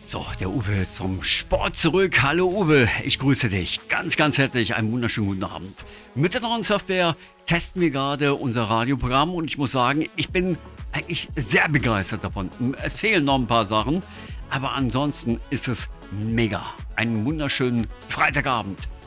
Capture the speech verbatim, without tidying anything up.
So, der Uwe ist vom Sport zurück. Hallo Uwe, ich grüße dich ganz, ganz herzlich. Einen wunderschönen guten Abend. Mit der neuen Software testen wir gerade unser Radioprogramm und ich muss sagen, ich bin eigentlich sehr begeistert davon. Es fehlen noch ein paar Sachen, aber ansonsten ist es mega. Einen wunderschönen Freitagabend.